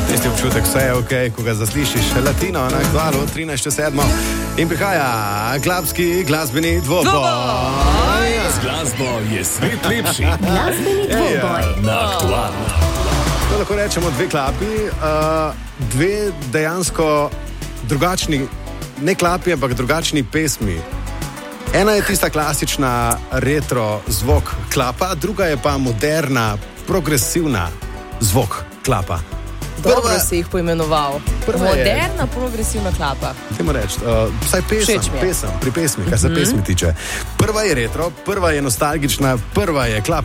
Tisti občutek, vse je ok, ko ga zaslišiš latino na kvalu 13.7. In prihaja klapski glasbeni dvoboj. Z glasbo je svet lepši. Glasbeni dvoboj. Na Aktualno. To lahko rečemo dve klapi, dve dejansko drugačni, ne klapi, ampak drugačni pesmi. Ena je tista klasična retro zvok klapa, druga je pa moderna, progresivna zvok klapa. Dobro si jih poimenoval. Moderna, progresivna klapa. Temo reči, vsaj pesem, pri pesmi, kar se pesmi tiče. Prva je retro, prva je nostalgična, prva je klapa.